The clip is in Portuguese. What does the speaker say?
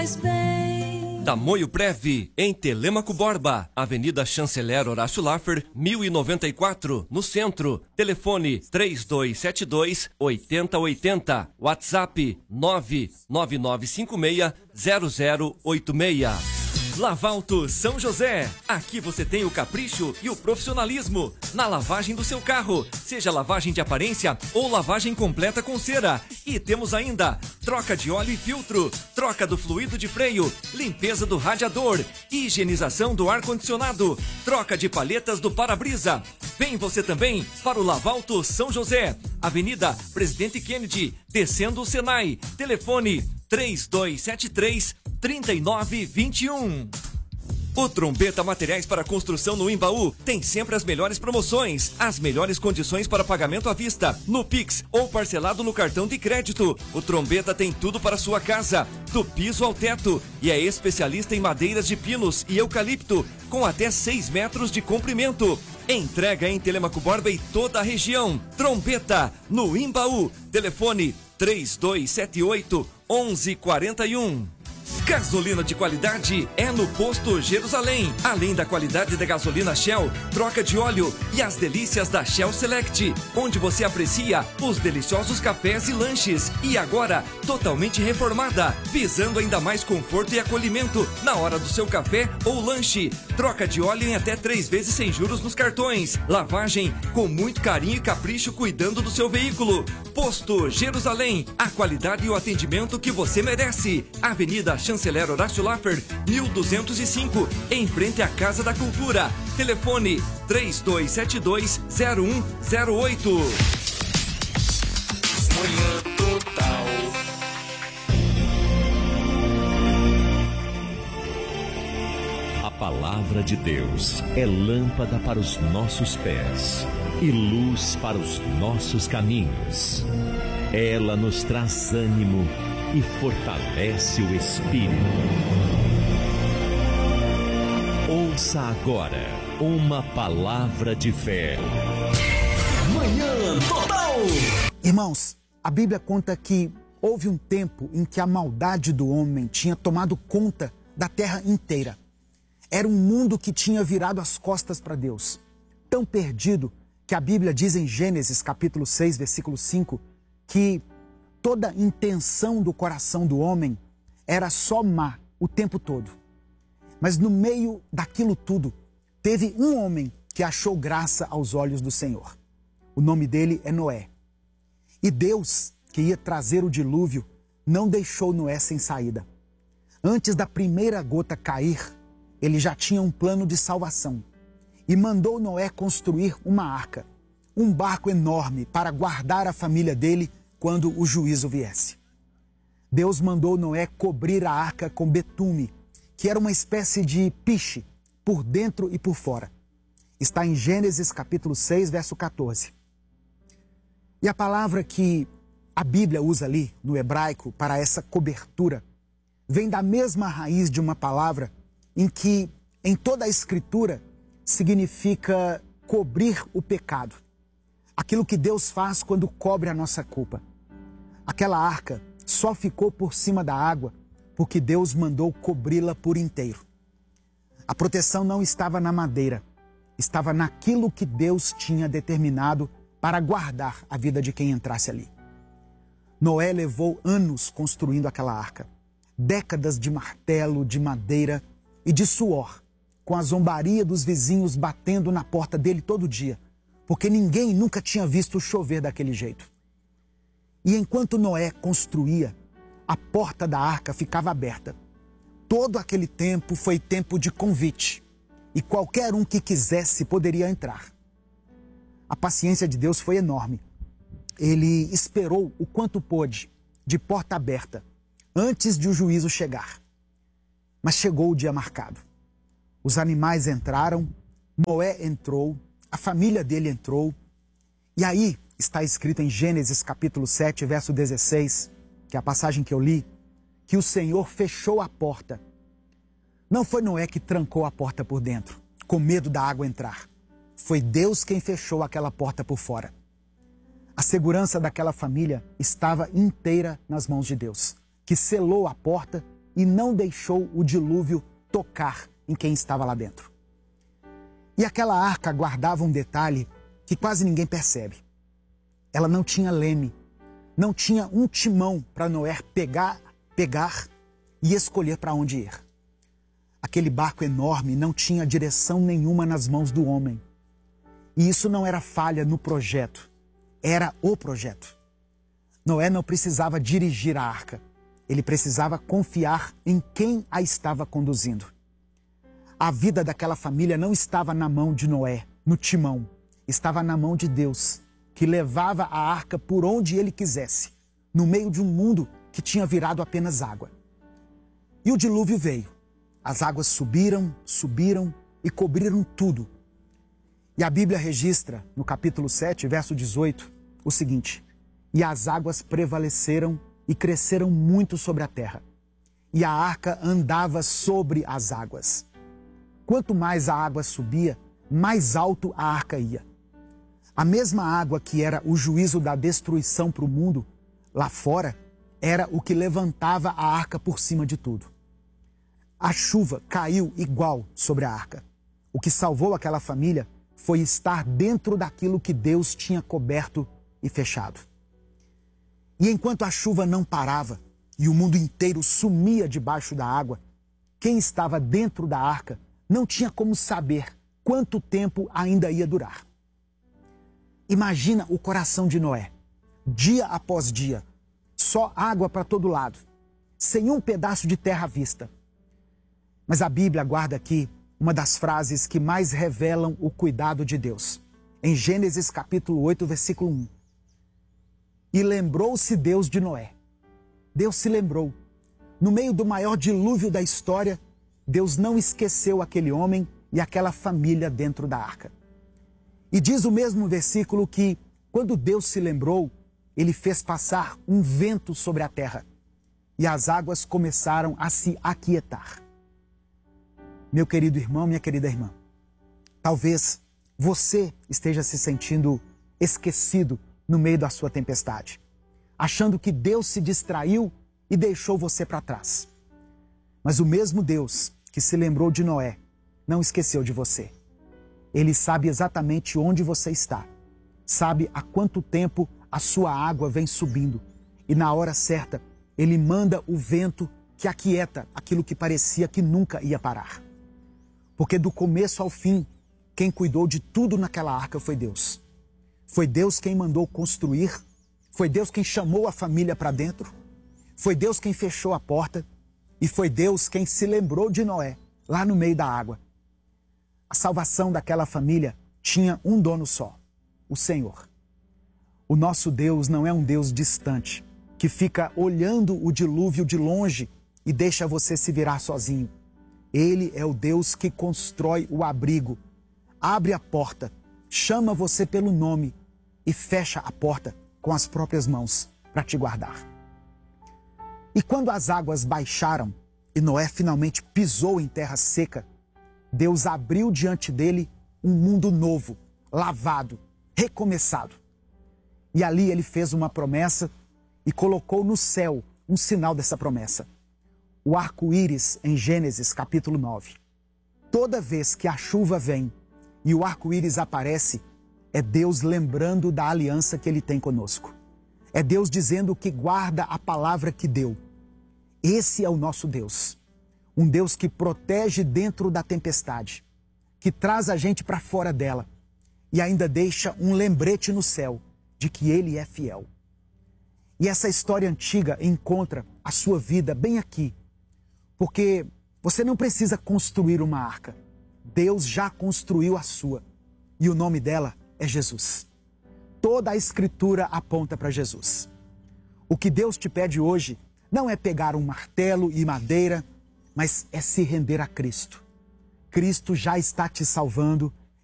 faz bem. Tamoio Prev, em Telêmaco Borba, Avenida Chanceler Horácio Laffer, 1094, no centro. Telefone 3272-8080. WhatsApp 99956-0086. Lavalto São José. Aqui você tem o capricho e o profissionalismo na lavagem do seu carro, seja lavagem de aparência ou lavagem completa com cera. E temos ainda troca de óleo e filtro, troca do fluido de freio, limpeza do radiador, higienização do ar-condicionado, troca de palhetas do para-brisa. Vem você também para o Lavalto São José, Avenida Presidente Kennedy, descendo o Senai. Telefone 3273-3921. O Trombeta Materiais para Construção no Imbaú tem sempre as melhores promoções, as melhores condições para pagamento à vista, no Pix ou parcelado no cartão de crédito. O Trombeta tem tudo para sua casa, do piso ao teto, e é especialista em madeiras de pinos e eucalipto, com até 6 metros de comprimento. Entrega em Telêmaco Borba e toda a região. Trombeta, no Imbaú. Telefone 3278-1141. Gasolina de qualidade é no Posto Jerusalém. Além da qualidade da gasolina Shell, troca de óleo e as delícias da Shell Select, onde você aprecia os deliciosos cafés e lanches. E agora, totalmente reformada, visando ainda mais conforto e acolhimento na hora do seu café ou lanche. Troca de óleo em até 3 vezes sem juros nos cartões. Lavagem com muito carinho e capricho, cuidando do seu veículo. Posto Jerusalém, a qualidade e o atendimento que você merece. Avenida Chanceler Horácio Laffer, 1205, em frente à Casa da Cultura. Telefone 3272-0108. Manhã Total. A palavra de Deus é lâmpada para os nossos pés e luz para os nossos caminhos. Ela nos traz ânimo e fortalece o espírito. Ouça agora uma palavra de fé. Manhã Total. Irmãos, a Bíblia conta que houve um tempo em que a maldade do homem tinha tomado conta da terra inteira. Era um mundo que tinha virado as costas para Deus, tão perdido que a Bíblia diz em Gênesis capítulo 6, versículo 5, que toda intenção do coração do homem era só má o tempo todo. Mas no meio daquilo tudo, teve um homem que achou graça aos olhos do Senhor. O nome dele é Noé. E Deus, que ia trazer o dilúvio, não deixou Noé sem saída. Antes da primeira gota cair, ele já tinha um plano de salvação e mandou Noé construir uma arca, um barco enorme para guardar a família dele quando o juízo viesse. Deus mandou Noé cobrir a arca com betume, que era uma espécie de piche, por dentro e por fora. Está em Gênesis capítulo 6, verso 14. E a palavra que a Bíblia usa ali, no hebraico, para essa cobertura, vem da mesma raiz de uma palavra em que, em toda a Escritura, significa cobrir o pecado. Aquilo que Deus faz quando cobre a nossa culpa. Aquela arca só ficou por cima da água porque Deus mandou cobri-la por inteiro. A proteção não estava na madeira, estava naquilo que Deus tinha determinado para guardar a vida de quem entrasse ali. Noé levou anos construindo aquela arca, décadas de martelo, de madeira e de suor, com a zombaria dos vizinhos batendo na porta dele todo dia, porque ninguém nunca tinha visto chover daquele jeito. E enquanto Noé construía, a porta da arca ficava aberta. Todo aquele tempo foi tempo de convite, e qualquer um que quisesse poderia entrar. A paciência de Deus foi enorme. Ele esperou o quanto pôde, de porta aberta, antes de o juízo chegar. Mas chegou o dia marcado. Os animais entraram, Noé entrou, a família dele entrou. E aí está escrito em Gênesis capítulo 7, verso 16, que é a passagem que eu li, que o Senhor fechou a porta. Não foi Noé que trancou a porta por dentro, com medo da água entrar. Foi Deus quem fechou aquela porta por fora. A segurança daquela família estava inteira nas mãos de Deus, que selou a porta e não deixou o dilúvio tocar em quem estava lá dentro. E aquela arca guardava um detalhe que quase ninguém percebe. Ela não tinha leme, não tinha um timão para Noé pegar e escolher para onde ir. Aquele barco enorme não tinha direção nenhuma nas mãos do homem. E isso não era falha no projeto, era o projeto. Noé não precisava dirigir a arca, ele precisava confiar em quem a estava conduzindo. A vida daquela família não estava na mão de Noé, no timão, estava na mão de Deus, que levava a arca por onde ele quisesse, no meio de um mundo que tinha virado apenas água. E o dilúvio veio. As águas subiram e cobriram tudo. E a Bíblia registra, no capítulo 7, verso 18, o seguinte: e as águas prevaleceram e cresceram muito sobre a terra, e a arca andava sobre as águas. Quanto mais a água subia, mais alto a arca ia. A mesma água que era o juízo da destruição para o mundo, lá fora, era o que levantava a arca por cima de tudo. A chuva caiu igual sobre a arca. O que salvou aquela família foi estar dentro daquilo que Deus tinha coberto e fechado. E enquanto a chuva não parava e o mundo inteiro sumia debaixo da água, quem estava dentro da arca não tinha como saber quanto tempo ainda ia durar. Imagina o coração de Noé, dia após dia, só água para todo lado, sem um pedaço de terra à vista. Mas a Bíblia guarda aqui uma das frases que mais revelam o cuidado de Deus. Em Gênesis capítulo 8, versículo 1. E lembrou-se Deus de Noé. Deus se lembrou. No meio do maior dilúvio da história, Deus não esqueceu aquele homem e aquela família dentro da arca. E diz o mesmo versículo que, quando Deus se lembrou, ele fez passar um vento sobre a terra e as águas começaram a se aquietar. Meu querido irmão, minha querida irmã, talvez você esteja se sentindo esquecido no meio da sua tempestade, achando que Deus se distraiu e deixou você para trás. Mas o mesmo Deus que se lembrou de Noé não esqueceu de você. Ele sabe exatamente onde você está, sabe há quanto tempo a sua água vem subindo e na hora certa ele manda o vento que aquieta aquilo que parecia que nunca ia parar. Porque do começo ao fim, quem cuidou de tudo naquela arca foi Deus. Foi Deus quem mandou construir, foi Deus quem chamou a família para dentro, foi Deus quem fechou a porta e foi Deus quem se lembrou de Noé lá no meio da água. A salvação daquela família tinha um dono só, o Senhor. O nosso Deus não é um Deus distante, que fica olhando o dilúvio de longe e deixa você se virar sozinho. Ele é o Deus que constrói o abrigo, abre a porta, chama você pelo nome e fecha a porta com as próprias mãos para te guardar. E quando as águas baixaram e Noé finalmente pisou em terra seca, Deus abriu diante dele um mundo novo, lavado, recomeçado. E ali ele fez uma promessa e colocou no céu um sinal dessa promessa. O arco-íris em Gênesis capítulo 9. Toda vez que a chuva vem e o arco-íris aparece, é Deus lembrando da aliança que ele tem conosco. É Deus dizendo que guarda a palavra que deu. Esse é o nosso Deus. Um Deus que protege dentro da tempestade, que traz a gente para fora dela e ainda deixa um lembrete no céu de que ele é fiel. E essa história antiga encontra a sua vida bem aqui, porque você não precisa construir uma arca. Deus já construiu a sua e o nome dela é Jesus. Toda a Escritura aponta para Jesus. O que Deus te pede hoje não é pegar um martelo e madeira, mas é se render a Cristo. Cristo já está te salvando